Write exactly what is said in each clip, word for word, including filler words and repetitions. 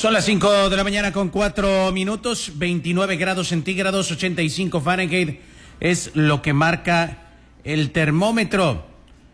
Son las cinco de la mañana con cuatro minutos, veintinueve grados centígrados, ochenta y cinco Fahrenheit es lo que marca el termómetro.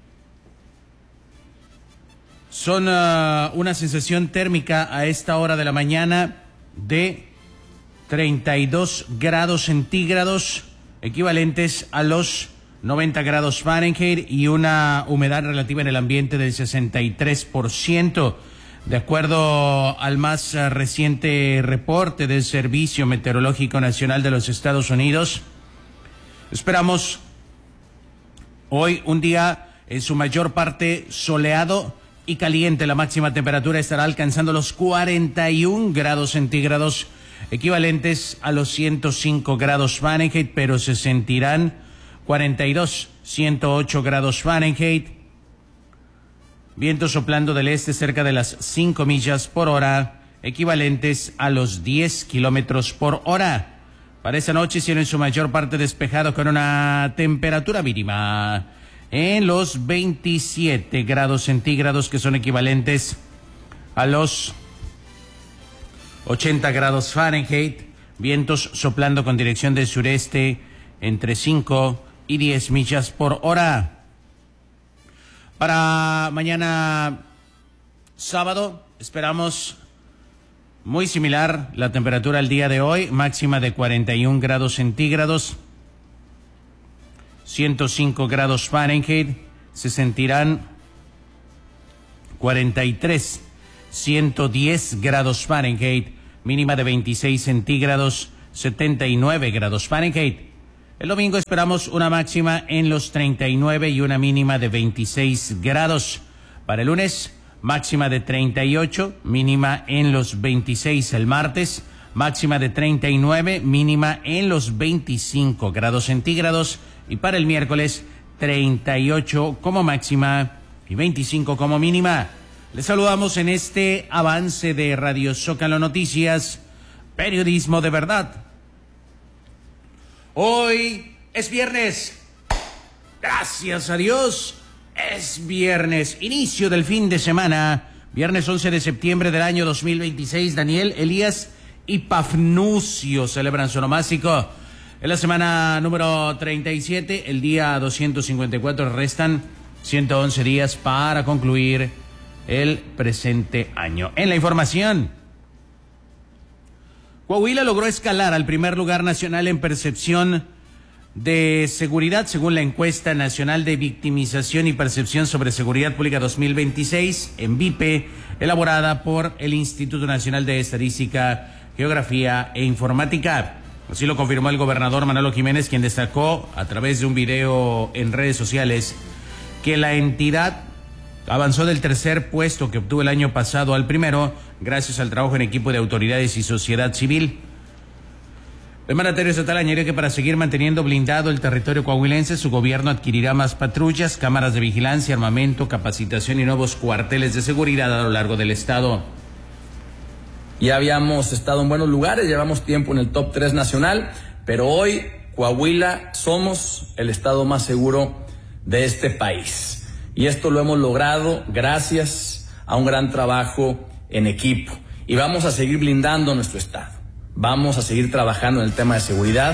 Son uh, una sensación térmica a esta hora de la mañana de treinta y dos grados centígrados, equivalentes a los noventa grados Fahrenheit, y una humedad relativa en el ambiente del sesenta y tres por ciento. De acuerdo al más reciente reporte del Servicio Meteorológico Nacional de los Estados Unidos, esperamos hoy un día en su mayor parte soleado y caliente. La máxima temperatura estará alcanzando los cuarenta y un grados centígrados, equivalentes a los ciento cinco grados Fahrenheit, pero se sentirán cuarenta y dos, ciento ocho grados Fahrenheit. Viento soplando del este cerca de las cinco millas por hora, equivalentes a los diez kilómetros por hora. Para esta noche, cielo en su mayor parte despejado con una temperatura mínima en los veintisiete grados centígrados, que son equivalentes a los ochenta grados Fahrenheit. Vientos soplando con dirección del sureste entre cinco y diez millas por hora. Para mañana sábado esperamos muy similar la temperatura al día de hoy, máxima de cuarenta y un grados centígrados, ciento cinco grados Fahrenheit, se sentirán cuarenta y tres, ciento diez grados Fahrenheit, mínima de veintiséis centígrados, setenta y nueve grados Fahrenheit. El domingo esperamos una máxima en los treinta y nueve y una mínima de veintiséis grados. Para el lunes, máxima de treinta y ocho, mínima en los veintiséis. El martes, máxima de treinta y nueve, mínima en los veinticinco grados centígrados. Y para el miércoles, treinta y ocho como máxima y veinticinco como mínima. Les saludamos en este avance de Radio Zócalo Noticias, periodismo de verdad. Hoy es viernes, gracias a Dios, es viernes, inicio del fin de semana, viernes once de septiembre del año dos mil veintiséis. Daniel, Elías y Pafnucio celebran su onomástico. En la semana número treinta y siete, el día doscientos cincuenta y cuatro, restan ciento once días para concluir el presente año. En la información, Coahuila logró escalar al primer lugar nacional en percepción de seguridad, según la encuesta nacional de victimización y percepción sobre seguridad pública dos mil veintiséis, en V I P E, elaborada por el Instituto Nacional de Estadística, Geografía e Informática. Así lo confirmó el gobernador Manolo Jiménez, quien destacó a través de un video en redes sociales que la entidad avanzó del tercer puesto que obtuvo el año pasado al primero, gracias al trabajo en equipo de autoridades y sociedad civil. El mandatario estatal añadió que para seguir manteniendo blindado el territorio coahuilense, su gobierno adquirirá más patrullas, cámaras de vigilancia, armamento, capacitación y nuevos cuarteles de seguridad a lo largo del estado. Ya habíamos estado en buenos lugares, llevamos tiempo en el top tres nacional, pero hoy Coahuila somos el estado más seguro de este país. Y esto lo hemos logrado gracias a un gran trabajo en equipo. Y vamos a seguir blindando nuestro estado. Vamos a seguir trabajando en el tema de seguridad.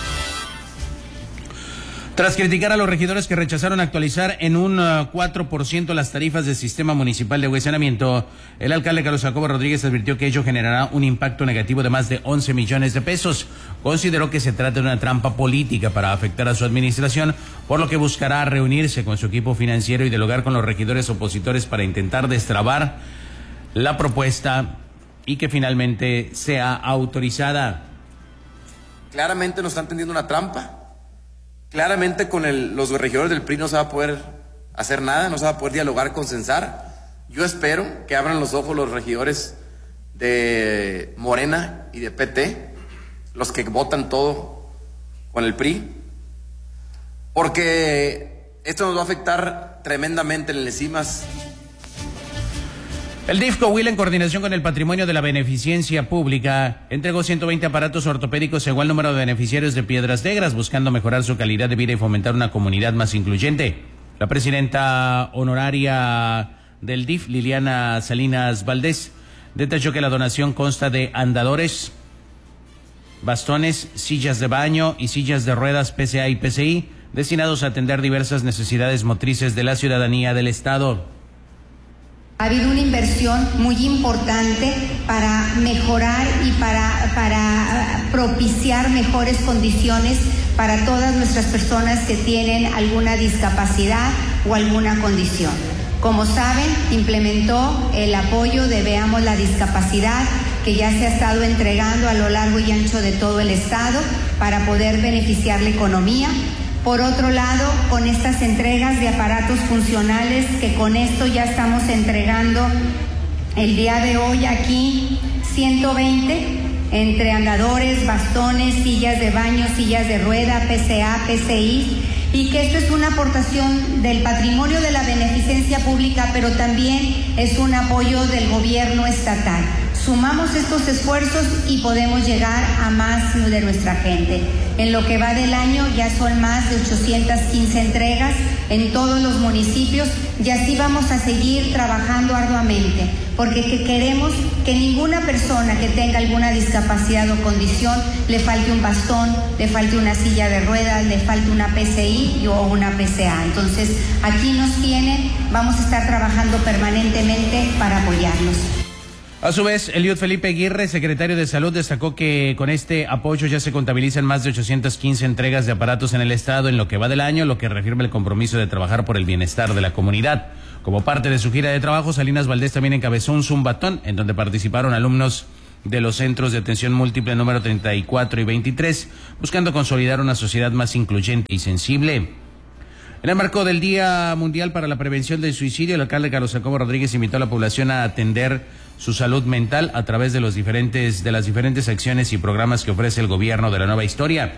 Tras criticar a los regidores que rechazaron actualizar en un uh, cuatro por ciento las tarifas del Sistema Municipal de Agua y Saneamiento, el alcalde Carlos Jacobo Rodríguez advirtió que ello generará un impacto negativo de más de once millones de pesos. Consideró que se trata de una trampa política para afectar a su administración, por lo que buscará reunirse con su equipo financiero y dialogar con los regidores opositores para intentar destrabar la propuesta y que finalmente sea autorizada. Claramente nos están tendiendo una trampa. Claramente con el, los regidores del P R I no se va a poder hacer nada, no se va a poder dialogar, consensar. Yo espero que abran los ojos los regidores de Morena y de P T, los que votan todo con el P R I, porque esto nos va a afectar tremendamente en las cimas. El D I F Coahuila, en coordinación con el Patrimonio de la Beneficencia Pública, entregó ciento veinte aparatos ortopédicos según el número de beneficiarios de Piedras Negras, buscando mejorar su calidad de vida y fomentar una comunidad más incluyente. La presidenta honoraria del D I F, Liliana Salinas Valdés, Detalló que la donación consta de andadores, bastones, sillas de baño y sillas de ruedas P C A y P C I, destinados a atender diversas necesidades motrices de la ciudadanía del estado. Ha habido una inversión muy importante para mejorar y para, para propiciar mejores condiciones para todas nuestras personas que tienen alguna discapacidad o alguna condición. Como saben, implementó el apoyo de Veamos la Discapacidad, que ya se ha estado entregando a lo largo y ancho de todo el estado para poder beneficiar la economía. Por otro lado, con estas entregas de aparatos funcionales, que con esto ya estamos entregando el día de hoy aquí ciento veinte, entre andadores, bastones, sillas de baño, sillas de rueda, P C A, P C I, y que esto es una aportación del patrimonio de la beneficencia pública, pero también es un apoyo del gobierno estatal. Sumamos estos esfuerzos y podemos llegar a más de nuestra gente. En lo que va del año ya son más de ochocientas quince entregas en todos los municipios y así vamos a seguir trabajando arduamente, porque que queremos que ninguna persona que tenga alguna discapacidad o condición le falte un bastón, le falte una silla de ruedas, le falte una P C I o una P C A. Entonces, aquí nos tienen, vamos a estar trabajando permanentemente para apoyarlos. A su vez, Eliud Felipe Aguirre, secretario de Salud, destacó que con este apoyo ya se contabilizan más de ochocientas quince entregas de aparatos en el estado en lo que va del año, lo que reafirma el compromiso de trabajar por el bienestar de la comunidad. Como parte de su gira de trabajo, Salinas Valdés también encabezó un zumbatón en donde participaron alumnos de los centros de atención múltiple número treinta y cuatro y veintitrés, buscando consolidar una sociedad más incluyente y sensible. En el marco del Día Mundial para la Prevención del Suicidio, el alcalde Carlos Jacobo Rodríguez invitó a la población a atender su salud mental a través de los diferentes, de las diferentes acciones y programas que ofrece el gobierno de la nueva historia.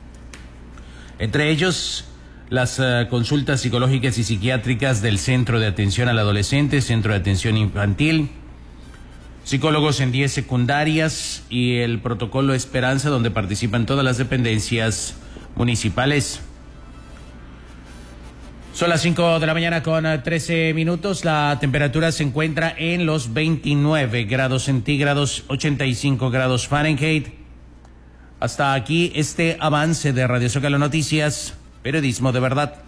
Entre ellos, las uh, consultas psicológicas y psiquiátricas del Centro de Atención al Adolescente, Centro de Atención Infantil, psicólogos en diez secundarias y el protocolo Esperanza, donde participan todas las dependencias municipales. Son las cinco de la mañana con trece minutos. La temperatura se encuentra en los veintinueve grados centígrados, ochenta y cinco grados Fahrenheit. Hasta aquí este avance de Radio Zócalo Noticias, periodismo de verdad.